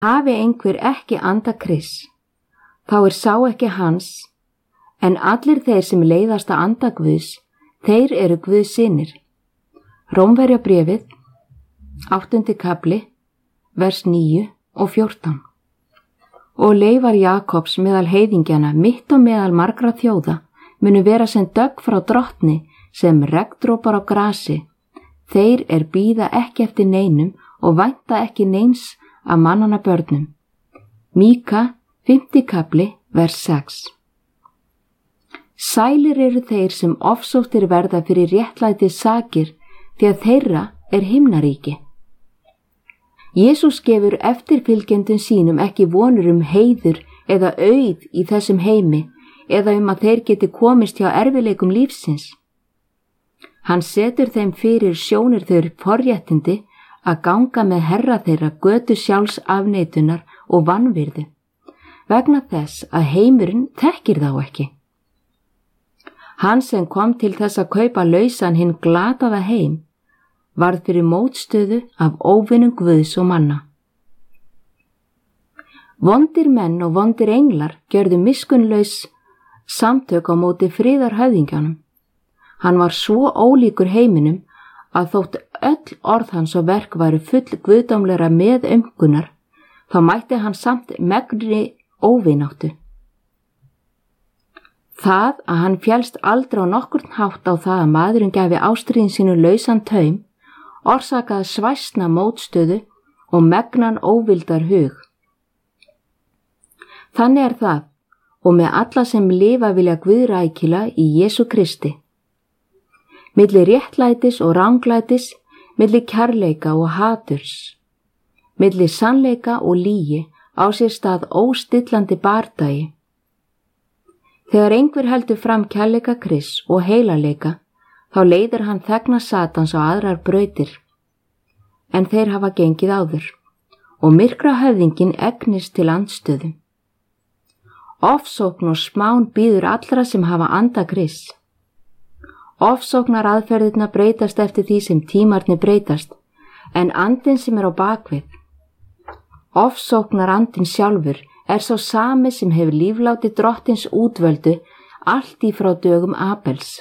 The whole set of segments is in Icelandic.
Hafi einhver ekki anda Krists, þá sá ekki hans, en allir þeir sem leiðast að anda Guðs, þeir eru Guðs synir. Rómverjabréfið, 8. kafli, vers 9 og 14. Og leifar Jakobs meðal heiðingjana mitt og meðal margra þjóða munu vera sem dögg frá drottni, sem regndropar á grasi. Þeir bíða ekki eftir neinum og vænta ekki neins af mannanna börnum. Míka, 5. kafli, vers 6. Sælir eru þeir sem ofsóttir verða fyrir réttlætis sakir, því að þeirra himnaríki. Jesús gefur eftirfylgjendum sínum ekki vonur heiður eða auð í þessum heimi eða að þeir geti komist hjá erfiðleikum lífsins. Hann setur þeim fyrir sjónir þau forréttindi að ganga með Herra þeirra götu sjálfs afneitunar og vanvirðu, vegna þess að heimurinn þekkir þá ekki. Hann sem kom til þess að kaupa lausan hinn glataða heim, varð fyrir mótstöðu af óvinum Guðs og manna. Vondir menn og vondir englar gjörðu miskunnlaus samtök á móti friðarhöfðingjanum. Hann var svo ólíkur heiminum að þótt öll orð hans og verk væru full guðdómlegra meðaumkunar, þá mætti hann samt megni óvináttu. Það að hann féllst aldrei á nokkurn hátt á það að maðurinn gæfi ástríðin sínu lausan taum, orsakaði svæsna mótstöðu og megnan óvildar hug. Þannig það, og með alla sem lifa vilja guðrækilega í Jesú Kristi. Milli réttlætis og ranglætis, milli kærleika og haturs, milli sannleika og lygi á sér stað óstillandi bardagi. Þegar einhver heldur fram kærleika Krists og heilagleika, þá leiðir hann þegna Satans á aðrar brautir, en þeir hafa gengið áður, og myrkra höfðingin egnist til andstöðu. Ofsókn og smán býður allra sem hafa anda Krists. Ofsóknar aðferðirna breytast eftir því sem tímarnir breytast, en andinn sem á bakvið. Ofsóknar andinn sjálfur sá sami sem hefur lífláti drottins útvöldu allt í frá dögum Abels.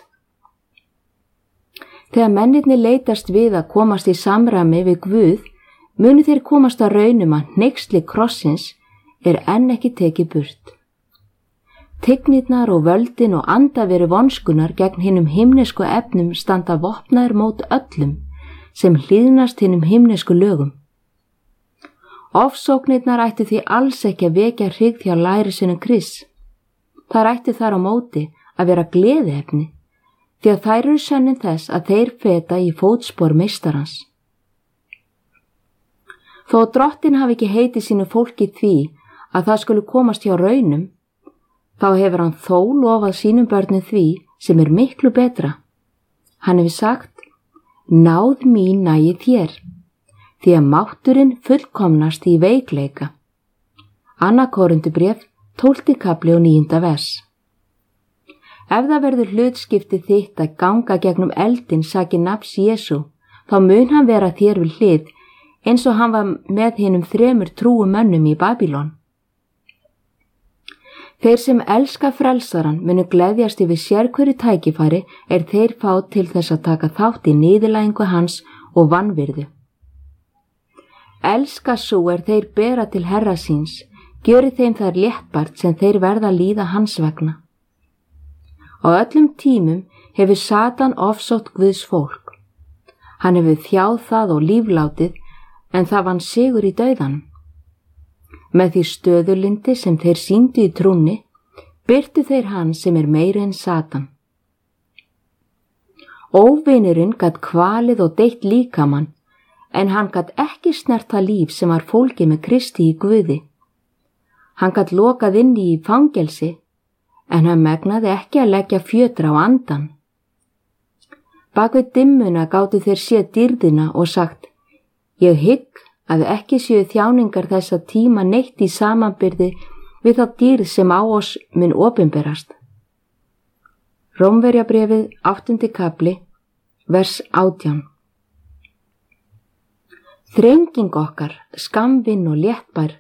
Þegar mennirnir leitast við að komast í samræmi við Guð, munu þeir komast að raunum að hneyksli krossins enn ekki tekið burt. Tignirnar og völdin og andaveru vonskunar gegn hinum himnesku efnum standa vopnaðir mót öllum sem hlýðnast hinum himnesku lögum. Ofsóknirnar ættu því alls ekki að vekja hrygg hjá lærisveinum Krists. Þær ættu þar á móti að vera gleðiefni, því að þær eru sönnin þess að þeir feta í fótspor meistarans. Þó drottin hafi ekki heitið sínu fólki því að það skuli komast hjá raunum, þá hefur hann þó lofað sínum börnum því sem miklu betra. Hann hefur sagt, náð mín nægi þér, því að mátturinn fullkomnast í veikleika. 2. Korintubréf, 12. kafli og 9. vers. Ef það verður hlutskipti þitt að ganga gegnum eldin saki nafns Jesú, þá mun hann vera þér við hlið, eins og hann var með hinum 3 trúum mönnum í Babylon. Þeir sem elska frelsaran munu gleðjast yfir sérhverju tækifæri þeir fá til þess að taka þátt í niðurlægingu hans og vanvirðu. Elska sú þeir bera til Herra síns, gjöri þeim þar léttbært sem þeir verða að líða hans vegna. Á öllum tímum hefur Satan ofsótt Guðs fólk. Hann hefur þjáð það og líflátið, en það vann sigur í dauðanum. Með því stöðulindi sem þeir sýndu í trúnni, birtu þeir hann sem meiri en Satan. Óvinurinn gat kvalið og deytt líkamann, en hann gat ekki snert það líf sem var fólgið með Kristi í Guði. Hann gat lokað inn í fangelsi, en hann megnaði ekki að leggja fjötra á andan. Bak við dimmuna gátu þeir séð dýrðina og sagt, ég hygg að ekki séu þjáningar þessa tíma neitt í samanbyrði við þá dýrð sem á oss mun opinberast. Rómverjabréfið, 8. kafli, vers 18. Þrenging okkar, skammvinn og léttbær,